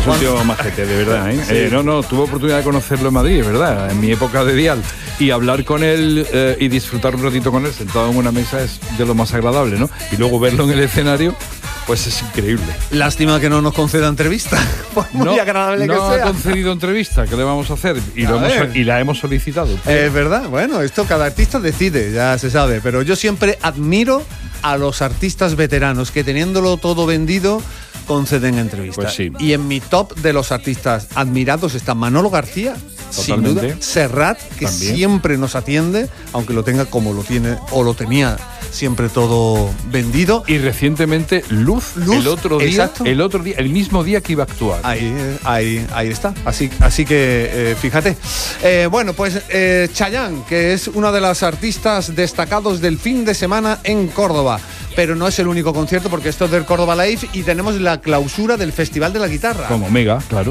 un tío majete, de verdad, ¿eh? Sí. Tuve oportunidad de conocerlo en Madrid, es verdad, en mi época de dial. Y hablar con él y disfrutar un ratito con él sentado en una mesa es de lo más agradable, ¿no? Y luego verlo en el escenario, pues es increíble. Lástima que no nos conceda entrevista, por muy agradable que sea. No ha concedido entrevista, ¿qué le vamos a hacer? Y la hemos solicitado. Es verdad, bueno, esto cada artista decide, ya se sabe, pero yo siempre admiro a los artistas veteranos que teniéndolo todo vendido conceden entrevistas. Pues sí. Y en mi top de los artistas admirados está Manolo García, totalmente. Sin duda, Serrat, que también siempre nos atiende, aunque lo tenga como lo tiene o lo tenía siempre todo vendido. Y recientemente Luz el otro día, el mismo día que iba a actuar. Ahí está. Así que fíjate. Bueno, pues Chayanne, que es una de las artistas destacados del fin de semana en Córdoba. Pero no es el único concierto, porque esto es del Córdoba Live y tenemos la clausura del Festival de la Guitarra. Como Omega, claro.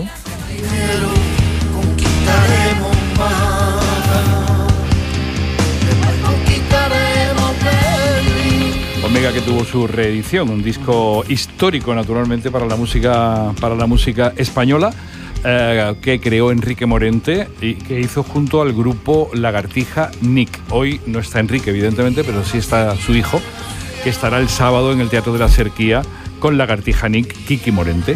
Omega, que tuvo su reedición, un disco histórico naturalmente para la música española, que creó Enrique Morente y que hizo junto al grupo Lagartija Nick. Hoy no está Enrique, evidentemente, pero sí está su hijo, que estará el sábado en el Teatro de la Serquía con Lagartija Nick, Kiki Morente.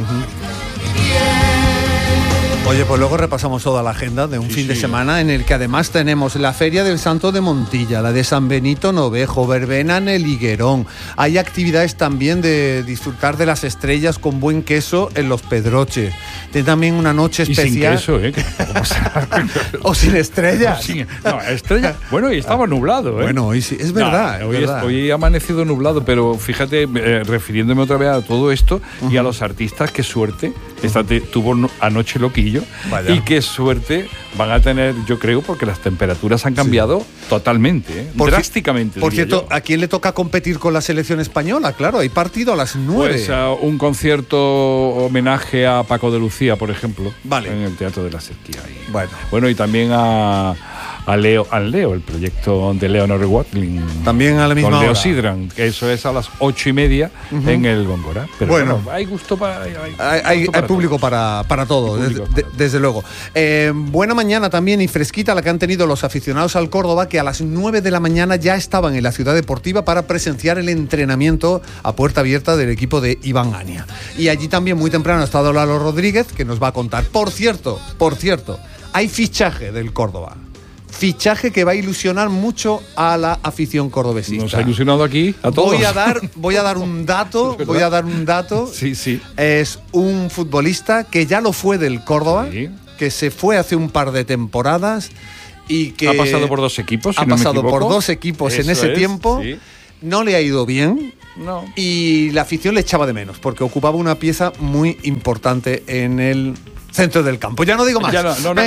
Oye, pues luego repasamos toda la agenda de un fin de semana en el que además tenemos la Feria del Santo de Montilla, la de San Benito Novejo, verbena en el Higuerón. Hay actividades también de disfrutar de las estrellas con buen queso en Los Pedroches. Tiene también una noche especial. Y sin queso, o sin estrellas. Estrellas. Bueno, y estaba nublado, Bueno, hoy sí, es verdad. Hoy ha amanecido nublado, pero fíjate, refiriéndome otra vez a todo esto y a los artistas, qué suerte. Tuvo anoche Loquillo. Vaya. Y qué suerte van a tener, yo creo, porque las temperaturas han cambiado totalmente, drásticamente. Por cierto, ¿a quién le toca competir con la selección española? Claro, hay partido a las 9. Pues un concierto homenaje a Paco de Lucía, por ejemplo, en el Teatro de la Serquía. Bueno, y también a Leo, el proyecto de Leonor Watling. También a la misma hora. Con Leo hora. Sidran, que eso es a las 8:30 en el Góngora. Pero bueno, hay gusto para... Hay público para todo, desde luego. Buena mañana también y fresquita la que han tenido los aficionados al Córdoba, que a las 9 de la mañana ya estaban en la ciudad deportiva para presenciar el entrenamiento a puerta abierta del equipo de Iván Ania. Y allí también muy temprano ha estado Lalo Rodríguez, que nos va a contar. Por cierto, hay fichaje del Córdoba. Fichaje que va a ilusionar mucho a la afición cordobesista. Nos ha ilusionado aquí a todos. Voy a dar un dato. Sí. Es un futbolista que ya lo fue del Córdoba, que se fue hace un par de temporadas y que ha pasado por dos equipos. Ha pasado por dos equipos en ese tiempo. Sí. No le ha ido bien. No. Y la afición le echaba de menos porque ocupaba una pieza muy importante en el centro del campo. Ya no digo más.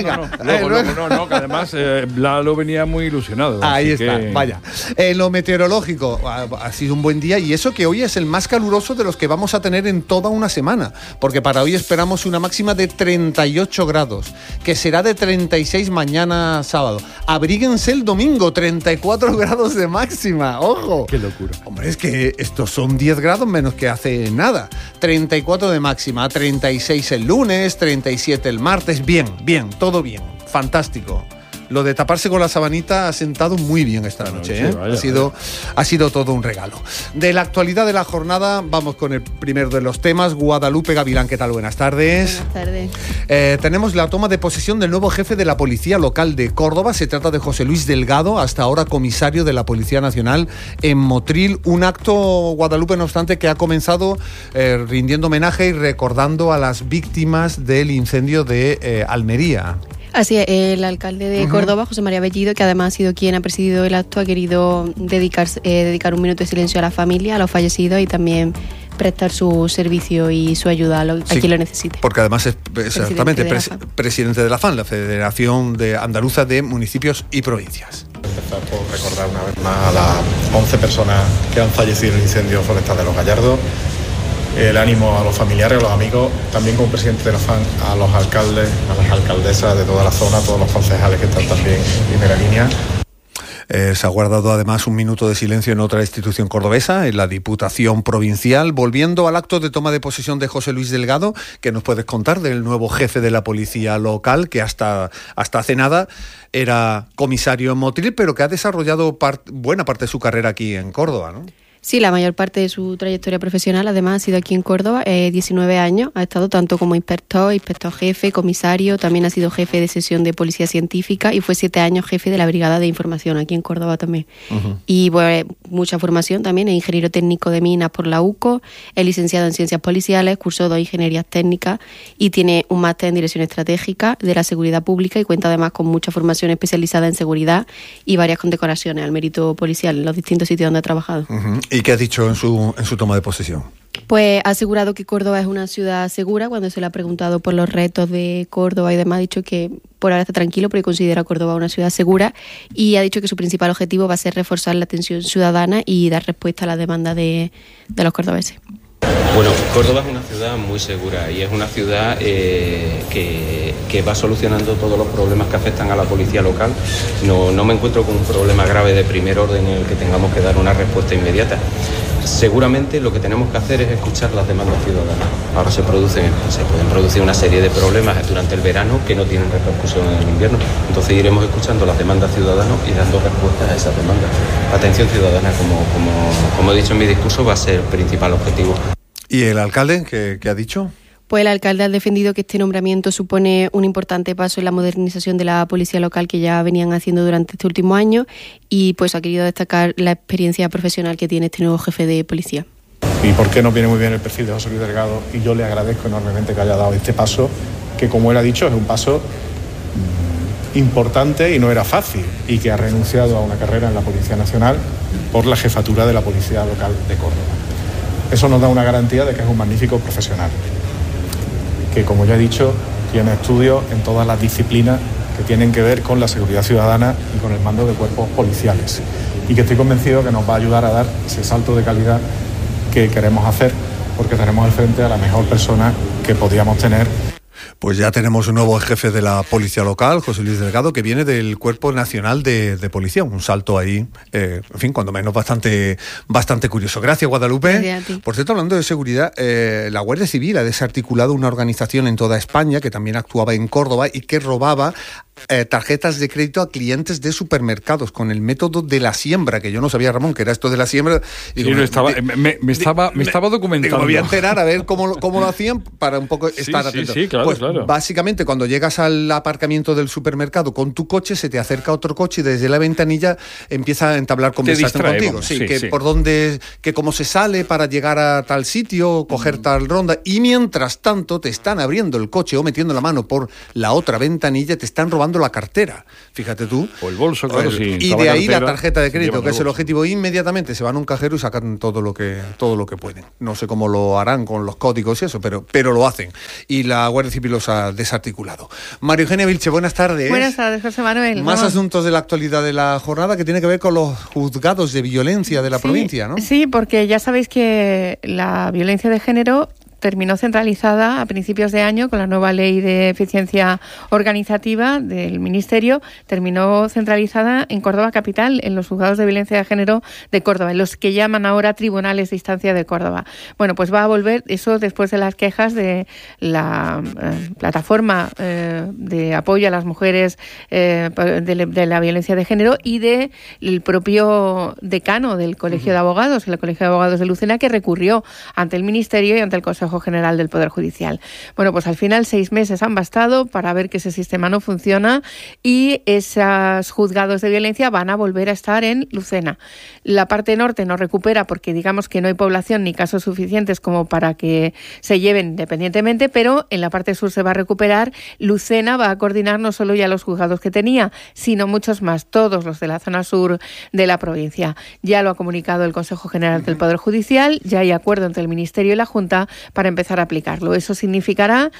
No, que además Lalo venía muy ilusionado. Ahí está, vaya. En lo meteorológico ha sido un buen día y eso que hoy es el más caluroso de los que vamos a tener en toda una semana, porque para hoy esperamos una máxima de 38 grados, que será de 36 mañana sábado. Abríguense el domingo, 34 grados de máxima, ojo. Qué locura. Hombre, es que estos son 10 grados menos que hace nada. 34 de máxima, 36 el lunes, 37 el martes, bien, todo bien, fantástico. Lo de taparse con la sabanita ha sentado muy bien esta noche, ¿eh? Ha sido todo un regalo. De la actualidad de la jornada, vamos con el primero de los temas. Guadalupe Gavilán, ¿qué tal? Buenas tardes. Buenas tardes. Tenemos la toma de posesión del nuevo jefe de la Policía Local de Córdoba. Se trata de José Luis Delgado, hasta ahora comisario de la Policía Nacional en Motril. Un acto, Guadalupe, no obstante, que ha comenzado rindiendo homenaje y recordando a las víctimas del incendio de Almería. Así es, el alcalde de Córdoba, José María Bellido, que además ha sido quien ha presidido el acto, ha querido dedicar un minuto de silencio a la familia, a los fallecidos y también prestar su servicio y su ayuda a quien lo necesite. Porque además es exactamente presidente de la FAN, la Federación Andaluza de Municipios y Provincias. Empezar por recordar una vez más a las 11 personas que han fallecido en el incendio forestal de Los Gallardos. El ánimo a los familiares, a los amigos, también como presidente de la FAN, a los alcaldes, a las alcaldesas de toda la zona, a todos los concejales que están también en primera línea. Se ha guardado además un minuto de silencio en otra institución cordobesa, en la Diputación Provincial, volviendo al acto de toma de posesión de José Luis Delgado. ¿Qué nos puedes contar del nuevo jefe de la policía local, que hasta hace nada era comisario en Motril, pero que ha desarrollado buena parte de su carrera aquí en Córdoba, ¿no? Sí, la mayor parte de su trayectoria profesional además ha sido aquí en Córdoba, 19 años, ha estado tanto como inspector jefe, comisario, también ha sido jefe de sección de policía científica y fue 7 años jefe de la brigada de información aquí en Córdoba también. Uh-huh. Y pues, mucha formación también, es ingeniero técnico de minas por la UCO, es licenciado en ciencias policiales, cursó 2 ingenierías técnicas y tiene un máster en dirección estratégica de la seguridad pública y cuenta además con mucha formación especializada en seguridad y varias condecoraciones al mérito policial en los distintos sitios donde ha trabajado. Uh-huh. ¿Y qué ha dicho en su toma de posesión? Pues ha asegurado que Córdoba es una ciudad segura. Cuando se le ha preguntado por los retos de Córdoba y demás, ha dicho que por ahora está tranquilo porque considera a Córdoba una ciudad segura y ha dicho que su principal objetivo va a ser reforzar la atención ciudadana y dar respuesta a la demanda de los cordobeses. Bueno, Córdoba es una ciudad muy segura y es una ciudad que va solucionando todos los problemas que afectan a la policía local. No me encuentro con un problema grave de primer orden en el que tengamos que dar una respuesta inmediata. Seguramente lo que tenemos que hacer es escuchar las demandas ciudadanas. Ahora se pueden producir una serie de problemas durante el verano que no tienen repercusión en el invierno. Entonces iremos escuchando las demandas ciudadanas y dando respuestas a esas demandas. La atención ciudadana, como he dicho en mi discurso, va a ser el principal objetivo. ¿Y el alcalde qué ha dicho? Pues el alcalde ha defendido que este nombramiento supone un importante paso en la modernización de la policía local que ya venían haciendo durante este último año y pues ha querido destacar la experiencia profesional que tiene este nuevo jefe de policía. ¿Y por qué nos viene muy bien el perfil de José Luis Delgado? Y yo le agradezco enormemente que haya dado este paso, que como él ha dicho es un paso importante y no era fácil, y que ha renunciado a una carrera en la Policía Nacional por la jefatura de la Policía Local de Córdoba. Eso nos da una garantía de que es un magnífico profesional, que como ya he dicho, tiene estudios en todas las disciplinas que tienen que ver con la seguridad ciudadana y con el mando de cuerpos policiales. Y que estoy convencido que nos va a ayudar a dar ese salto de calidad que queremos hacer, porque tenemos al frente a la mejor persona que podíamos tener. Pues ya tenemos un nuevo jefe de la policía local, José Luis Delgado, que viene del Cuerpo Nacional de Policía. Un salto ahí, en fin, cuando menos bastante curioso. Gracias, Guadalupe. Gracias a ti. Por cierto, hablando de seguridad, la Guardia Civil ha desarticulado una organización en toda España que también actuaba en Córdoba y que robaba tarjetas de crédito a clientes de supermercados con el método de la siembra, que yo no sabía, Ramón, que era esto de la siembra. Digo, sí, me estaba documentando. Me voy a enterar a ver cómo lo hacían para un poco estar atento. Sí, claro, pues, claro. Básicamente, cuando llegas al aparcamiento del supermercado con tu coche, se te acerca otro coche y desde la ventanilla empieza a entablar conversación contigo. Sí, por dónde, que cómo se sale para llegar a tal sitio, coger tal ronda, y mientras tanto te están abriendo el coche o metiendo la mano por la otra ventanilla, te están robando la cartera, fíjate tú. O el bolso, claro, sí. Y de ahí la tarjeta de crédito, que es el objetivo. Inmediatamente se van a un cajero y sacan todo lo que pueden. No sé cómo lo harán con los códigos y eso, pero lo hacen. Y la Guardia Civil los ha desarticulado. María Eugenia Vilche, buenas tardes. Buenas tardes, José Manuel. Más asuntos de la actualidad de la jornada que tiene que ver con los juzgados de violencia de la provincia, ¿no? Sí, porque ya sabéis que la violencia de género terminó centralizada a principios de año con la nueva ley de eficiencia organizativa del Ministerio, terminó centralizada en Córdoba capital, en los juzgados de violencia de género de Córdoba, en los que llaman ahora tribunales de instancia de Córdoba. Bueno, pues va a volver eso después de las quejas de la plataforma de apoyo a las mujeres de la violencia de género y del propio decano del Colegio de Abogados, el Colegio de Abogados de Lucena, que recurrió ante el Ministerio y ante el Consejo General del Poder Judicial. Bueno, pues al final 6 meses han bastado para ver que ese sistema no funciona y esos juzgados de violencia van a volver a estar en Lucena. La parte norte no recupera porque digamos que no hay población ni casos suficientes como para que se lleven independientemente, pero en la parte sur se va a recuperar. Lucena va a coordinar no solo ya los juzgados que tenía, sino muchos más, todos los de la zona sur de la provincia. Ya lo ha comunicado el Consejo General del Poder Judicial, ya hay acuerdo entre el Ministerio y la Junta para empezar a aplicarlo. Eso significará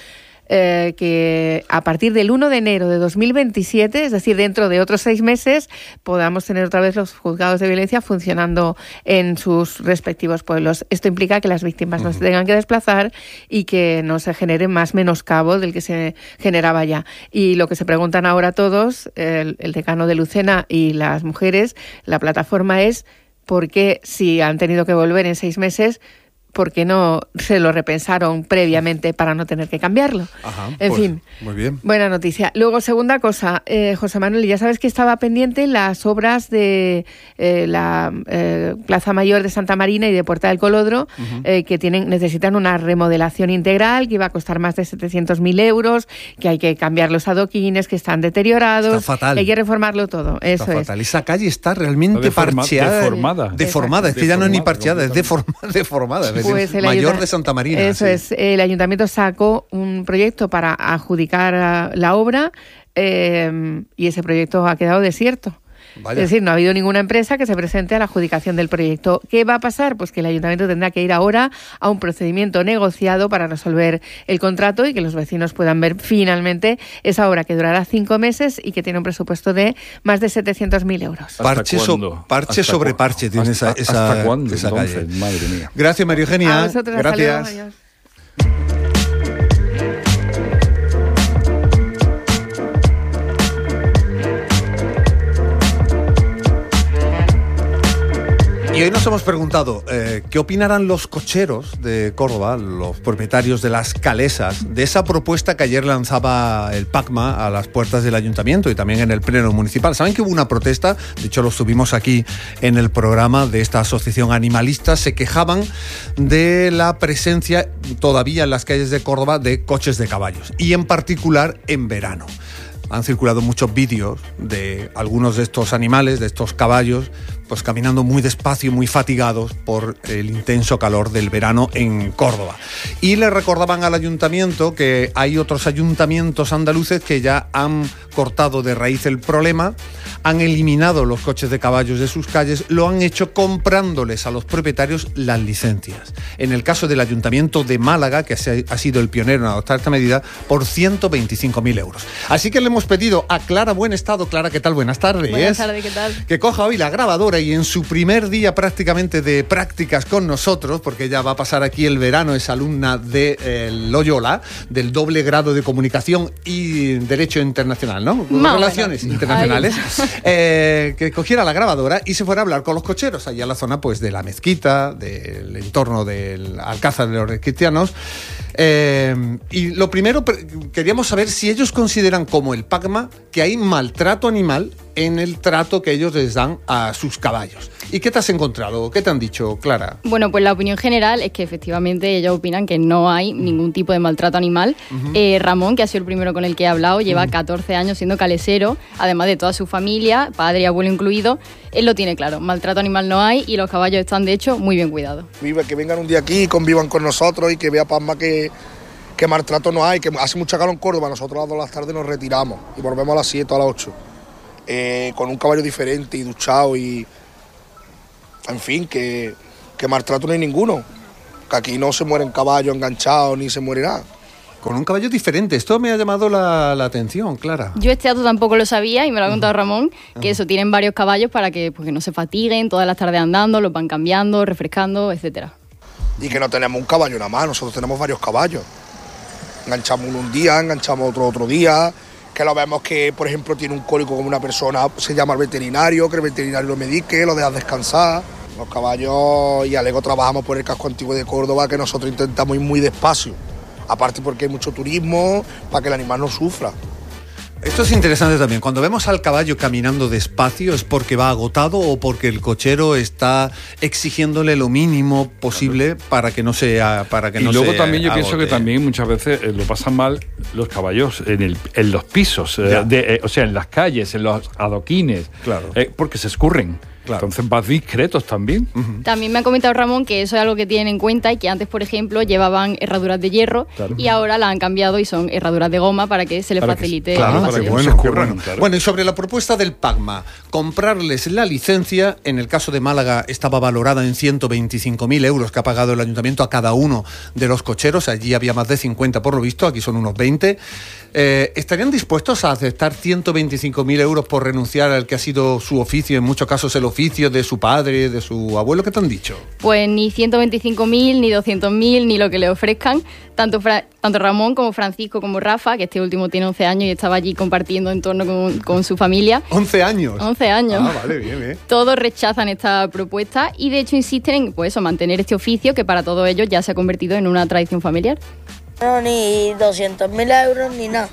que a partir del 1 de enero de 2027, es decir, dentro de otros 6 meses, podamos tener otra vez los juzgados de violencia funcionando en sus respectivos pueblos. Esto implica que las víctimas no se tengan que desplazar y que no se genere más menoscabo del que se generaba ya. Y lo que se preguntan ahora todos, el decano de Lucena y las mujeres, la plataforma es ¿por qué, si han tenido que volver en 6 meses, por qué no se lo repensaron previamente para no tener que cambiarlo? Ajá, en pues, fin, muy bien. Buena noticia. Luego, segunda cosa, José Manuel, ya sabes que estaba pendiente las obras de la Plaza Mayor de Santa Marina y de Puerta del Colodro, que necesitan una remodelación integral, que iba a costar más de 700.000 euros, que hay que cambiar los adoquines, que están deteriorados, está fatal. Hay que reformarlo todo. Eso está fatal. Esa calle está realmente parcheada. Deformada. Es que ya no es ni parcheada, es deformada. Pues Mayor de Santa Marina. Eso es. El ayuntamiento sacó un proyecto para adjudicar la obra y ese proyecto ha quedado desierto. Vaya. Es decir, no ha habido ninguna empresa que se presente a la adjudicación del proyecto. ¿Qué va a pasar? Pues que el ayuntamiento tendrá que ir ahora a un procedimiento negociado para resolver el contrato y que los vecinos puedan ver finalmente esa obra que durará 5 meses y que tiene un presupuesto de más de 700.000 euros. Parche sobre parche tiene esa ¿Hasta cuándo? Esa Entonces, calle. madre mía. Gracias, María Eugenia. A vosotros, gracias. hasta luego, adiós. Y hoy nos hemos preguntado qué opinarán los cocheros de Córdoba, los propietarios de las calesas, de esa propuesta que ayer lanzaba el PACMA a las puertas del ayuntamiento y también en el pleno municipal. ¿Saben que hubo una protesta? De hecho, lo subimos aquí en el programa de esta asociación animalista. Se quejaban de la presencia todavía en las calles de Córdoba de coches de caballos y en particular en verano. Han circulado muchos vídeos de algunos de estos animales, de estos caballos, pues caminando muy despacio, muy fatigados por el intenso calor del verano en Córdoba. Y le recordaban al ayuntamiento que hay otros ayuntamientos andaluces que ya han cortado de raíz el problema, han eliminado los coches de caballos de sus calles, lo han hecho comprándoles a los propietarios las licencias. En el caso del Ayuntamiento de Málaga, que ha sido el pionero en adoptar esta medida, por 125.000 euros. Así que le hemos pedido a Clara Buenestado. Clara, ¿qué tal? Buenas tardes. Buenas tardes, ¿qué tal? Que coja hoy la grabadora y en su primer día prácticamente de prácticas con nosotros, porque ella va a pasar aquí el verano, es alumna de Loyola, del doble grado de Comunicación y Derecho Internacional, ¿no? Relaciones internacionales. Que cogiera la grabadora y se fuera a hablar con los cocheros, allá en la zona pues de la mezquita, del entorno del Alcázar de los Cristianos. Y lo primero, queríamos saber si ellos consideran como el PACMA que hay maltrato animal en el trato que ellos les dan a sus caballos. ¿Y qué te has encontrado? ¿Qué te han dicho, Clara? Bueno, pues la opinión general es que efectivamente ellos opinan que no hay ningún tipo de maltrato animal. Ramón, que ha sido el primero con el que he hablado, lleva 14 años siendo calesero, además de toda su familia, padre y abuelo incluido. Él lo tiene claro, maltrato animal no hay y los caballos están de hecho muy bien cuidados. Que vengan un día aquí y convivan con nosotros y que vea Pasma que maltrato no hay, que hace mucha calor en Córdoba, nosotros a las 2 de la tarde nos retiramos y volvemos a las 7 o a las 8. Con un caballo diferente y duchado y... En fin, que maltrato no hay ninguno. Que aquí no se mueren caballos enganchados ni se muere nada. Con un caballo diferente. Esto me ha llamado la atención, Clara. Yo este dato tampoco lo sabía y me lo ha contado Ramón, que eso, tienen varios caballos para que no se fatiguen todas las tardes andando, los van cambiando, refrescando, etcétera. Y que no tenemos un caballo nada más, nosotros tenemos varios caballos. Enganchamos uno un día, enganchamos otro día, que lo vemos que, por ejemplo, tiene un cólico como una persona, se llama al veterinario, que el veterinario lo medique, lo deja descansar. Los caballos, y alego trabajamos por el casco antiguo de Córdoba, que nosotros intentamos ir muy despacio. Aparte porque hay mucho turismo, para que el animal no sufra. Esto es interesante también. Cuando vemos al caballo caminando despacio, ¿es porque va agotado o porque el cochero está exigiéndole lo mínimo posible para que no sea y luego también yo pienso que también muchas veces lo pasan mal los caballos en los pisos, o sea, en las calles, en los adoquines, claro. Porque se escurren. Claro. Entonces vas discretos también. También me ha comentado Ramón que eso es algo que tienen en cuenta y que antes, por ejemplo, llevaban herraduras de hierro y ahora las han cambiado y son herraduras de goma para que se les facilite. Bueno, y sobre la propuesta del PACMA, comprarles la licencia, en el caso de Málaga estaba valorada en 125.000 euros que ha pagado el ayuntamiento a cada uno de los cocheros. Allí había más de 50 por lo visto, aquí son unos 20. ¿Estarían dispuestos a aceptar 125.000 euros por renunciar al que ha sido su oficio, en muchos casos el oficio de su padre, de su abuelo? ¿Qué te han dicho? Pues ni 125.000, ni 200.000, ni lo que le ofrezcan. Tanto Ramón como Francisco como Rafa, que este último tiene 11 años y estaba allí compartiendo entorno con su familia. ¿11 años? 11 años. Ah, vale, bien. Todos rechazan esta propuesta y de hecho insisten en pues, mantener este oficio que para todos ellos ya se ha convertido en una tradición familiar. No, ni 200.000 euros ni nada.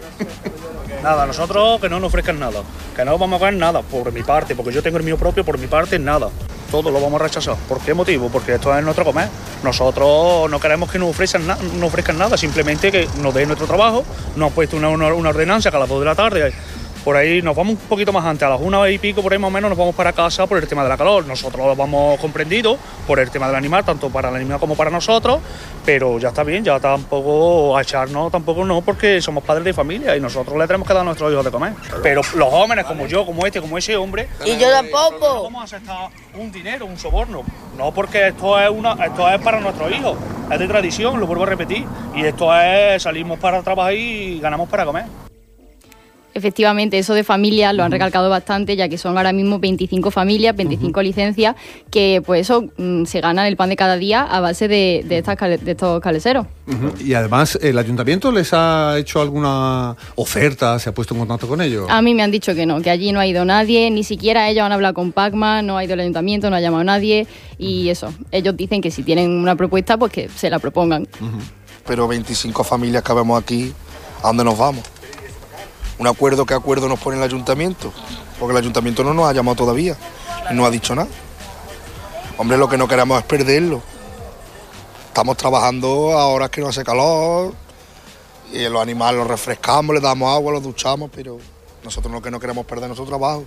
Nada, nosotros que no nos ofrezcan nada, que no vamos a ganar nada por mi parte, porque yo tengo el mío propio, por mi parte nada. Todo lo vamos a rechazar. ¿Por qué motivo? Porque esto es nuestro comer. Nosotros no queremos que nos ofrezcan nada, simplemente que nos den nuestro trabajo. Nos han puesto una ordenanza que a las 2 de la tarde, por ahí nos vamos un poquito más antes, a las 1 y pico, por ahí más o menos nos vamos para casa por el tema de la calor. Nosotros lo vamos comprendido por el tema del animal, tanto para el animal como para nosotros, pero ya está bien, ya tampoco a echarnos, tampoco no, porque somos padres de familia y nosotros le tenemos que dar a nuestros hijos de comer. Pero los jóvenes como yo, como este, como ese hombre... Y yo tampoco. No vamos a aceptar un dinero, un soborno, no, porque esto es para nuestros hijos, es de tradición, lo vuelvo a repetir, y esto es salimos para trabajar y ganamos para comer. Efectivamente, eso de familias lo han recalcado bastante, ya que son ahora mismo 25 familias, 25 licencias, que pues eso se ganan el pan de cada día a base de estos caleseros. Y además, ¿el ayuntamiento les ha hecho alguna oferta, se ha puesto en contacto con ellos? A mí me han dicho que no, que allí no ha ido nadie, ni siquiera ellos han hablado con PACMA, no ha ido el ayuntamiento, no ha llamado a nadie, y eso, ellos dicen que si tienen una propuesta, pues que se la propongan. Pero 25 familias que vemos aquí, ¿a dónde nos vamos? ¿Un acuerdo? ¿Qué acuerdo nos pone el ayuntamiento? Porque el ayuntamiento no nos ha llamado todavía y no ha dicho nada. Hombre, lo que no queremos es perderlo. Estamos trabajando a horas que no hace calor y los animales los refrescamos, les damos agua, los duchamos, pero nosotros lo que no queremos es perder nuestro trabajo.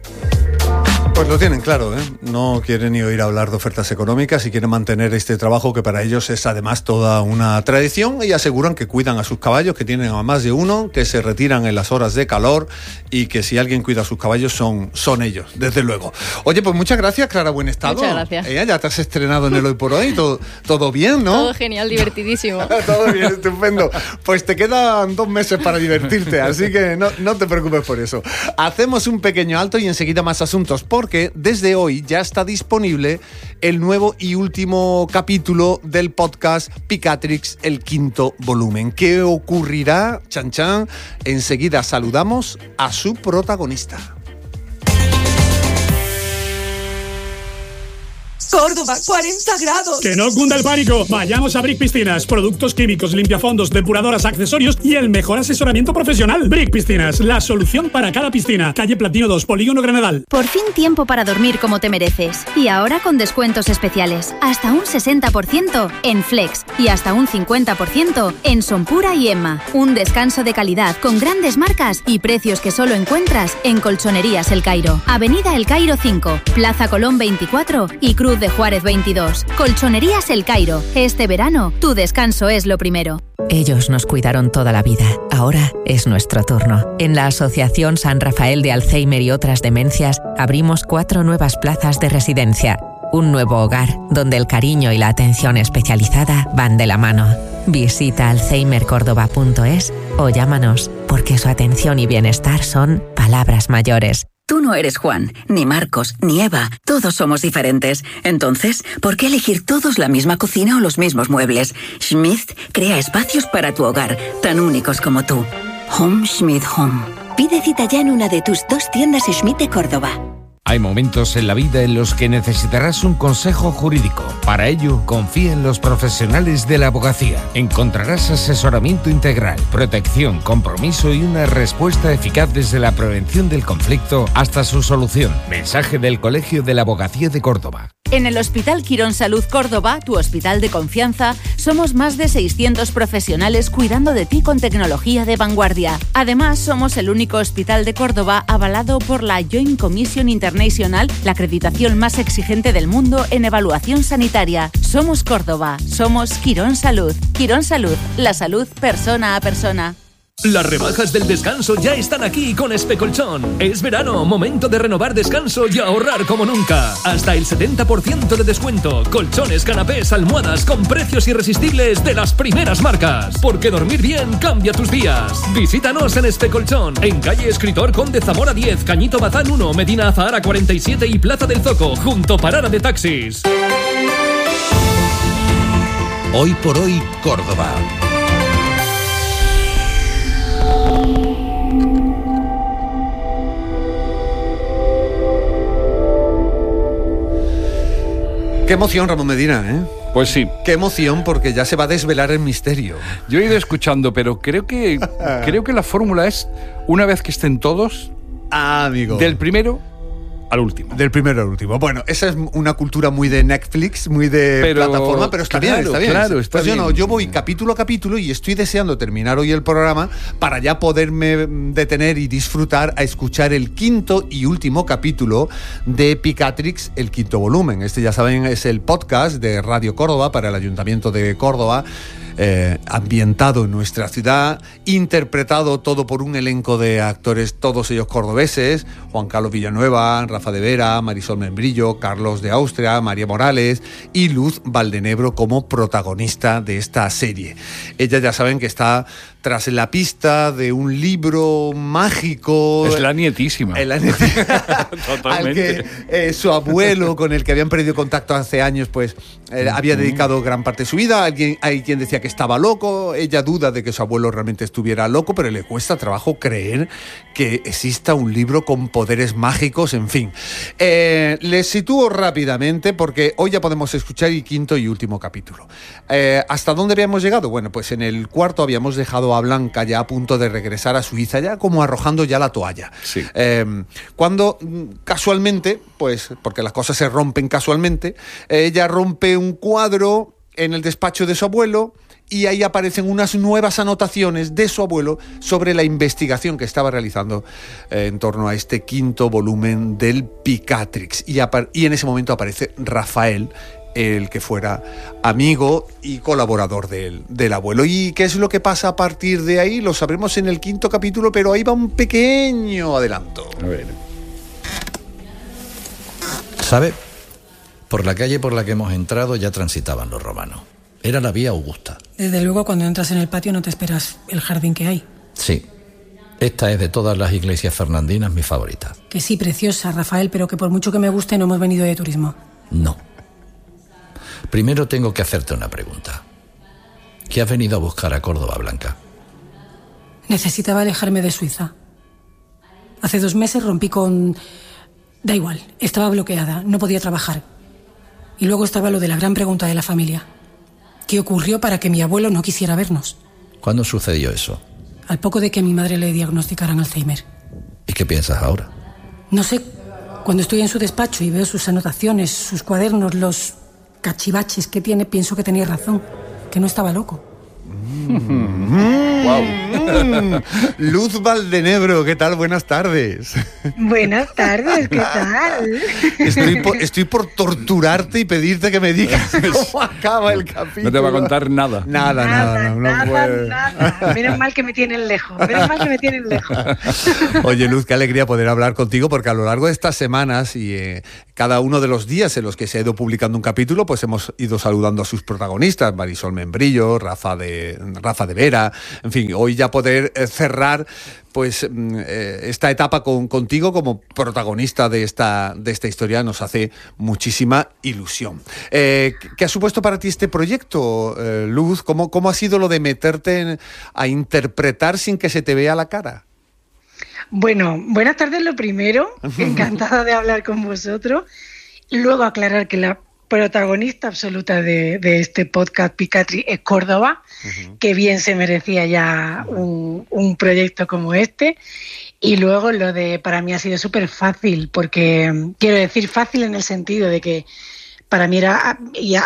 Pues lo tienen claro, ¿eh? No quieren ni oír hablar de ofertas económicas y quieren mantener este trabajo que para ellos es además toda una tradición, y aseguran que cuidan a sus caballos, que tienen a más de uno, que se retiran en las horas de calor y que si alguien cuida a sus caballos son ellos, desde luego. Oye, pues muchas gracias, Clara Buenestado. Muchas gracias. Ya te has estrenado en el Hoy por Hoy, todo bien, ¿no? Todo genial, divertidísimo. Todo bien, estupendo. Pues te quedan 2 meses para divertirte, así que no te preocupes por eso. Hacemos un pequeño alto y enseguida más asuntos, porque desde hoy ya está disponible el nuevo y último capítulo del podcast Picatrix, el 5º volumen. ¿Qué ocurrirá? Chan chan. Enseguida saludamos a su protagonista. Córdoba, 40 grados. Que no cunda el pánico. Vayamos a Brick Piscinas. Productos químicos, limpiafondos, depuradoras, accesorios y el mejor asesoramiento profesional. Brick Piscinas, la solución para cada piscina. Calle Platino 2, Polígono Granadal. Por fin tiempo para dormir como te mereces. Y ahora con descuentos especiales. Hasta un 60% en Flex y hasta un 50% en Sonpura y Emma. Un descanso de calidad con grandes marcas y precios que solo encuentras en Colchonerías El Cairo. Avenida El Cairo 5, Plaza Colón 24 y Cruz de Juárez 22. Colchonerías El Cairo. Este verano, tu descanso es lo primero. Ellos nos cuidaron toda la vida. Ahora es nuestro turno. En la Asociación San Rafael de Alzheimer y otras demencias abrimos 4 nuevas plazas de residencia. Un nuevo hogar donde el cariño y la atención especializada van de la mano. Visita alzheimercordoba.es o llámanos, porque su atención y bienestar son palabras mayores. Tú no eres Juan, ni Marcos, ni Eva. Todos somos diferentes. Entonces, ¿por qué elegir todos la misma cocina o los mismos muebles? Schmidt crea espacios para tu hogar, tan únicos como tú. Home Schmidt Home. Pide cita ya en una de tus 2 tiendas Schmidt de Córdoba. Hay momentos en la vida en los que necesitarás un consejo jurídico. Para ello, confía en los profesionales de la abogacía. Encontrarás asesoramiento integral, protección, compromiso y una respuesta eficaz desde la prevención del conflicto hasta su solución. Mensaje del Colegio de la Abogacía de Córdoba. En el Hospital Quirón Salud Córdoba, tu hospital de confianza, somos más de 600 profesionales cuidando de ti con tecnología de vanguardia. Además, somos el único hospital de Córdoba avalado por la Joint Commission International, la acreditación más exigente del mundo en evaluación sanitaria. Somos Córdoba, somos Quirón Salud. Quirón Salud, la salud persona a persona. Las rebajas del descanso ya están aquí con Especolchón. Es verano, momento de renovar descanso y ahorrar como nunca. Hasta el 70% de descuento. Colchones, canapés, almohadas con precios irresistibles de las primeras marcas. Porque dormir bien cambia tus días. Visítanos en Especolchón, en calle Escritor Conde Zamora 10, Cañito Bazán 1, Medina Azahara 47 y Plaza del Zoco, junto Parada de Taxis. Hoy por hoy, Córdoba. Qué emoción, Ramón Medina, ¿eh? Pues sí. Qué emoción, porque ya se va a desvelar el misterio. Yo he ido escuchando, pero creo que la fórmula es, una vez que estén todos, amigo, del primero al último. Del primero al último. Bueno, esa es una cultura muy de Netflix, muy de plataforma, pero está bien, está bien. Claro, está bien. Yo voy capítulo a capítulo y estoy deseando terminar hoy el programa para ya poderme detener y disfrutar a escuchar el quinto y último capítulo de Picatrix, el quinto volumen. Este, ya saben, es el podcast de Radio Córdoba para el Ayuntamiento de Córdoba. Ambientado en nuestra ciudad, interpretado todo por un elenco de actores, todos ellos cordobeses: Juan Carlos Villanueva, Rafa de Vera, Marisol Membrillo, Carlos de Austria, María Morales y Luz Valdenebro como protagonista de esta serie. Ella, ya saben, que está tras la pista de un libro mágico. Es la nietísima. Totalmente. Al que su abuelo, con el que habían perdido contacto hace años, pues había dedicado gran parte de su vida. Hay quien decía que estaba loco. Ella duda de que su abuelo realmente estuviera loco, pero le cuesta trabajo creer que exista un libro con poderes mágicos, en fin. Les sitúo rápidamente porque hoy ya podemos escuchar el quinto y último capítulo. ¿Hasta dónde habíamos llegado? Bueno, pues en el cuarto habíamos dejado a Blanca ya a punto de regresar a Suiza, ya como arrojando ya la toalla. Sí. Cuando casualmente, pues porque las cosas se rompen casualmente, ella rompe un cuadro en el despacho de su abuelo y ahí aparecen unas nuevas anotaciones de su abuelo sobre la investigación que estaba realizando en torno a este quinto volumen del Picatrix. Y en ese momento aparece Rafael, el que fuera amigo y colaborador del abuelo. ¿Y qué es lo que pasa a partir de ahí? Lo sabremos en el quinto capítulo, pero ahí va un pequeño adelanto. A ver. ¿Sabe? Por la calle por la que hemos entrado ya transitaban los romanos. Era la vía Augusta. Desde luego, cuando entras en el patio no te esperas el jardín que hay. Sí. Esta es de todas las iglesias fernandinas mi favorita. Que sí, preciosa, Rafael, pero que por mucho que me guste no hemos venido de turismo. No. Primero tengo que hacerte una pregunta. ¿Qué has venido a buscar a Córdoba, Blanca? Necesitaba alejarme de Suiza. Hace 2 meses rompí con... Da igual, estaba bloqueada, no podía trabajar. Y luego estaba lo de la gran pregunta de la familia. ¿Qué ocurrió para que mi abuelo no quisiera vernos? ¿Cuándo sucedió eso? Al poco de que a mi madre le diagnosticaran Alzheimer. ¿Y qué piensas ahora? No sé, cuando estoy en su despacho y veo sus anotaciones, sus cuadernos, los cachivaches que tiene, pienso que tenía razón, que no estaba loco. Luz Valdenebro, ¿qué tal? Buenas tardes. Buenas tardes, ¿qué tal? Estoy por torturarte y pedirte que me digas cómo acaba el capítulo. No te va a contar nada. Nada. Menos mal que me tienen lejos. Oye, Luz, qué alegría poder hablar contigo, porque a lo largo de estas semanas y cada uno de los días en los que se ha ido publicando un capítulo, pues hemos ido saludando a sus protagonistas: Marisol Membrillo, Rafa de Vera. En fin, hoy ya poder cerrar pues esta etapa contigo como protagonista de esta historia nos hace muchísima ilusión. ¿Qué ha supuesto para ti este proyecto, Luz? ¿Cómo ha sido lo de meterte a interpretar sin que se te vea la cara? Bueno, buenas tardes lo primero, encantada de hablar con vosotros. Luego aclarar que la protagonista absoluta de este podcast Picatrix es Córdoba, que bien se merecía ya un proyecto como este. Y luego para mí ha sido súper fácil, porque quiero decir fácil en el sentido de que para mí era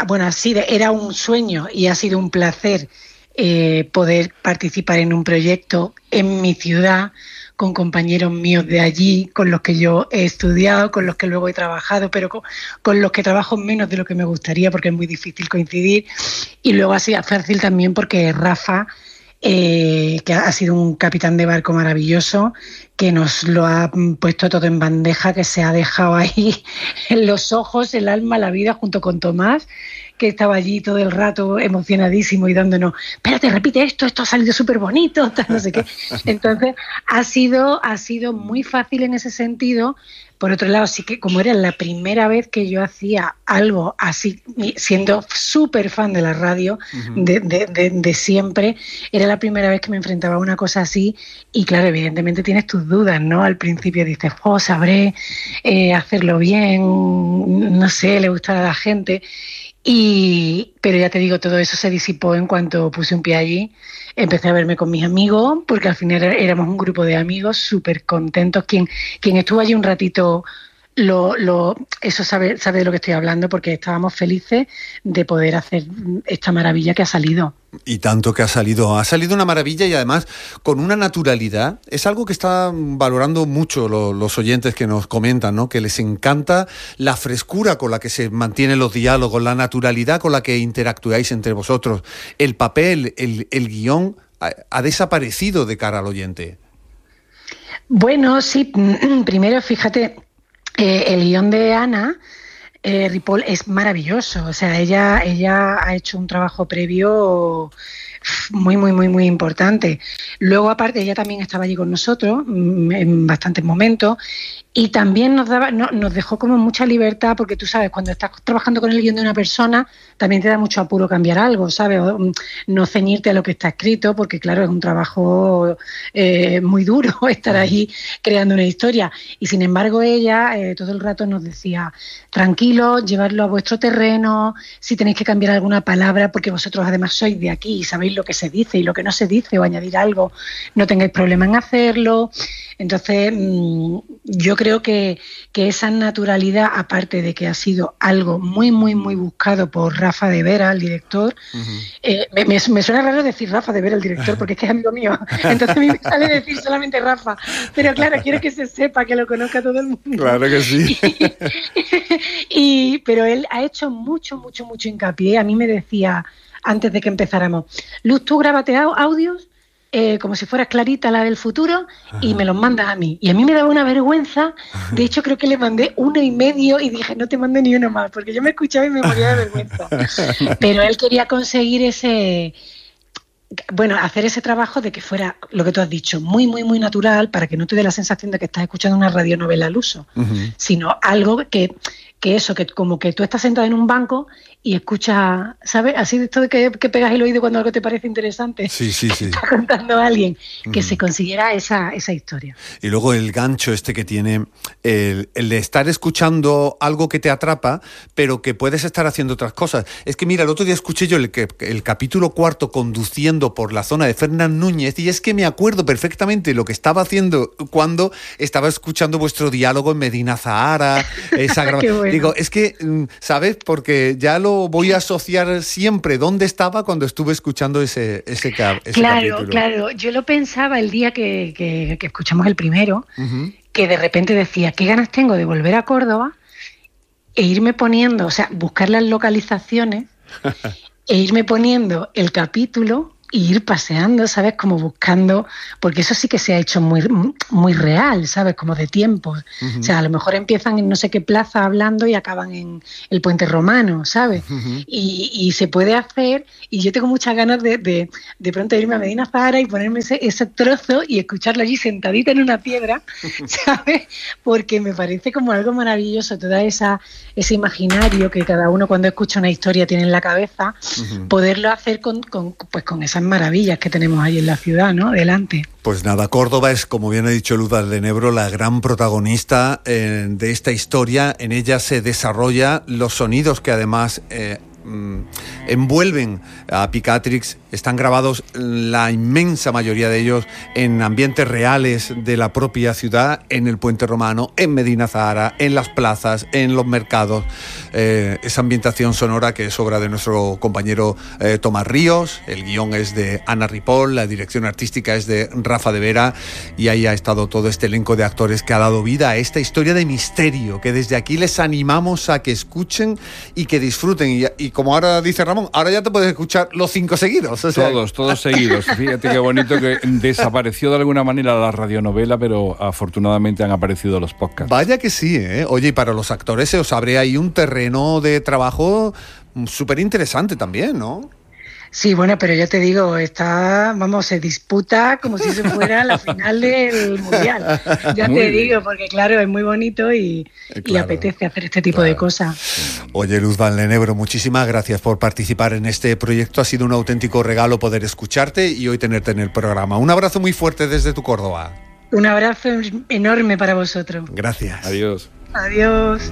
un sueño y ha sido un placer poder participar en un proyecto en mi ciudad, con compañeros míos de allí, con los que yo he estudiado, con los que luego he trabajado, pero con los que trabajo menos de lo que me gustaría, porque es muy difícil coincidir. Y luego ha sido fácil también porque Rafa, que ha sido un capitán de barco maravilloso, que nos lo ha puesto todo en bandeja, que se ha dejado ahí en los ojos, el alma, la vida, junto con Tomás, que estaba allí todo el rato emocionadísimo y dándonos, espérate, repite esto ha salido súper bonito, no sé qué. Entonces ha sido muy fácil en ese sentido. Por otro lado, sí que como era la primera vez que yo hacía algo así, siendo súper fan de la radio, de siempre, era la primera vez que me enfrentaba a una cosa así. Y claro, evidentemente tienes tus dudas, ¿no? Al principio dices, sabré hacerlo bien, no sé, le gustará a la gente. Pero ya te digo, todo eso se disipó en cuanto puse un pie allí. Empecé a verme con mis amigos, porque al final éramos un grupo de amigos súper contentos. Quien estuvo allí un ratito, eso sabe de lo que estoy hablando, porque estábamos felices de poder hacer esta maravilla que ha salido. Y tanto que ha salido una maravilla, y además con una naturalidad. Es algo que están valorando mucho los oyentes que nos comentan, ¿no? Que les encanta la frescura con la que se mantienen los diálogos, la naturalidad con la que interactuáis entre vosotros. El papel, el guión ha desaparecido de cara al oyente. Bueno, sí, primero fíjate, el guión de Ana Ripoll es maravilloso. O sea, ella ha hecho un trabajo previo muy, muy, muy, muy importante. Luego, aparte, ella también estaba allí con nosotros en bastantes momentos, y también nos dejó como mucha libertad, porque tú sabes, cuando estás trabajando con el guión de una persona, también te da mucho apuro cambiar algo, ¿sabes? O no ceñirte a lo que está escrito, porque claro, es un trabajo muy duro estar ahí creando una historia. Y sin embargo, ella todo el rato nos decía, tranquilos, llevarlo a vuestro terreno, si tenéis que cambiar alguna palabra, porque vosotros además sois de aquí y sabéis lo que se dice y lo que no se dice, o añadir algo, no tengáis problema en hacerlo. Entonces, yo creo que esa naturalidad, aparte de que ha sido algo muy, muy, muy buscado por Rafa de Vera, el director, me suena raro decir Rafa de Vera, el director, porque es que es amigo mío, entonces a mí me sale decir solamente Rafa, pero claro, quiero que se sepa, que lo conozca todo el mundo. Claro que sí. Pero él ha hecho mucho, mucho, mucho hincapié. A mí me decía, antes de que empezáramos, Luz, tú grábate audios como si fueras Clarita, la del futuro, y me los mandas a mí. Y a mí me daba una vergüenza. De hecho, creo que le mandé 1,5 y dije, no te mando ni uno más, porque yo me escuchaba y me moría de vergüenza. Pero él quería conseguir hacer ese trabajo de que fuera, lo que tú has dicho, muy, muy, muy natural, para que no te dé la sensación de que estás escuchando una radionovela al uso, sino algo que como que tú estás sentado en un banco y escuchas, ¿sabes? Así de esto de que pegas el oído cuando algo te parece interesante. Sí. Está contando a alguien, que se consiguiera esa historia. Y luego el gancho que tiene, el de estar escuchando algo que te atrapa, pero que puedes estar haciendo otras cosas. Es que mira, el otro día escuché yo el capítulo 4 conduciendo por la zona de Fernán Núñez, y es que me acuerdo perfectamente lo que estaba haciendo cuando estaba escuchando vuestro diálogo en Medina Zahara, esa grabación. Bueno. Digo, es que, ¿sabes? Porque ya lo voy a asociar siempre dónde estaba cuando estuve escuchando ese capítulo. Claro. Yo lo pensaba el día que escuchamos el primero, que de repente decía, qué ganas tengo de volver a Córdoba e irme poniendo, o sea, buscar las localizaciones e irme poniendo el capítulo y ir paseando, ¿sabes? Como buscando, porque eso sí que se ha hecho muy, muy real, ¿sabes? Como de tiempo. O sea, a lo mejor empiezan en no sé qué plaza hablando y acaban en el Puente Romano, ¿sabes? Y se puede hacer, y yo tengo muchas ganas de pronto irme a Medina Zahara y ponerme ese trozo y escucharlo allí sentadita en una piedra, ¿sabes? Porque me parece como algo maravilloso, toda ese imaginario que cada uno cuando escucha una historia tiene en la cabeza, poderlo hacer con esas maravillas que tenemos ahí en la ciudad, ¿no? Delante. Pues nada, Córdoba es, como bien ha dicho Luz Valdenebro, la gran protagonista de esta historia. En ella se desarrolla los sonidos que además envuelven a Picatrix están grabados, la inmensa mayoría de ellos, en ambientes reales de la propia ciudad, en el Puente Romano, en Medina Zahara, en las plazas, en los mercados. Esa ambientación sonora que es obra de nuestro compañero Tomás Ríos, el guión es de Ana Ripoll, la dirección artística es de Rafa de Vera, y ahí ha estado todo este elenco de actores que ha dado vida a esta historia de misterio, que desde aquí les animamos a que escuchen y que disfruten. Y como ahora dice Ramón, ahora ya te puedes escuchar los 5 seguidos. O sea, todos seguidos. Fíjate qué bonito que desapareció de alguna manera la radionovela, pero afortunadamente han aparecido los podcasts. Vaya que sí, ¿eh? Oye, y para los actores se os abre ahí un terreno de trabajo súper interesante también, ¿no? Sí, bueno, pero ya te digo, se disputa como si se fuera la final del Mundial. Ya te digo, porque claro, es muy bonito y apetece hacer este tipo de cosas. Oye, Luz Vallenebro, muchísimas gracias por participar en este proyecto. Ha sido un auténtico regalo poder escucharte y hoy tenerte en el programa. Un abrazo muy fuerte desde tu Córdoba. Un abrazo enorme para vosotros. Gracias. Adiós. Adiós.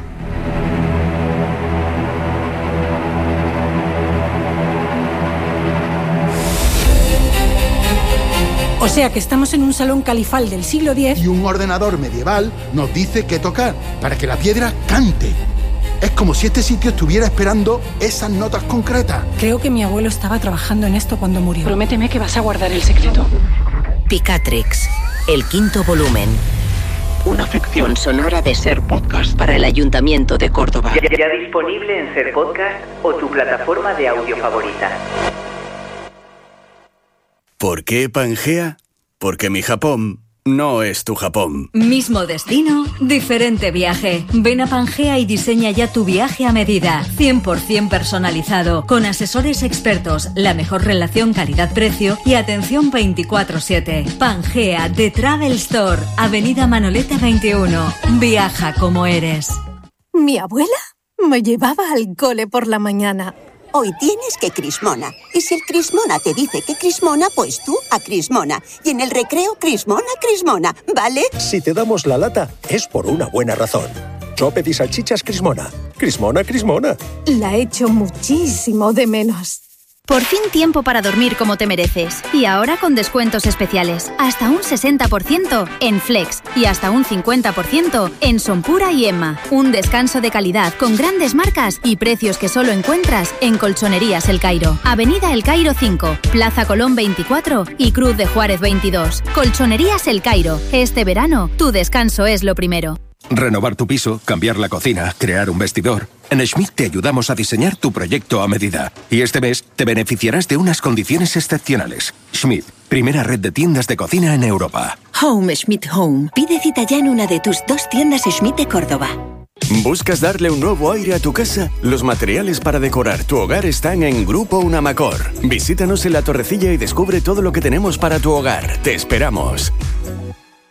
O sea que estamos en un salón califal del siglo X. Y un ordenador medieval nos dice qué tocar para que la piedra cante. Es como si este sitio estuviera esperando esas notas concretas. Creo que mi abuelo estaba trabajando en esto cuando murió. Prométeme que vas a guardar el secreto. Picatrix, el 5º volumen. Una ficción sonora de Ser Podcast para el Ayuntamiento de Córdoba. Ya disponible en Ser Podcast o tu plataforma de audio favorita. ¿Por qué Pangea? Porque mi Japón no es tu Japón. Mismo destino, diferente viaje. Ven a Pangea y diseña ya tu viaje a medida. 100% personalizado, con asesores expertos, la mejor relación calidad-precio y atención 24/7. Pangea, The Travel Store, Avenida Manoleta 21. Viaja como eres. Mi abuela me llevaba al cole por la mañana. Hoy tienes que Crismona. Y si el Crismona te dice que Crismona, pues tú a Crismona. Y en el recreo, Crismona, ¿vale? Si te damos la lata, es por una buena razón. Sopes y salchichas Crismona. Crismona. La echo muchísimo de menos. Por fin tiempo para dormir como te mereces. Y ahora con descuentos especiales. Hasta un 60% en Flex y hasta un 50% en Son Pura y Emma. Un descanso de calidad con grandes marcas y precios que solo encuentras en Colchonerías El Cairo. Avenida El Cairo 5, Plaza Colón 24 y Cruz de Juárez 22. Colchonerías El Cairo. Este verano, tu descanso es lo primero. Renovar tu piso, cambiar la cocina, crear un vestidor. En Schmidt te ayudamos a diseñar tu proyecto a medida. Y este mes te beneficiarás de unas condiciones excepcionales. Schmidt, primera red de tiendas de cocina en Europa. Home Schmidt Home. Pide cita ya en una de tus 2 tiendas Schmidt de Córdoba. ¿Buscas darle un nuevo aire a tu casa? Los materiales para decorar tu hogar están en Grupo Unamacor. Visítanos en La Torrecilla y descubre todo lo que tenemos para tu hogar. Te esperamos.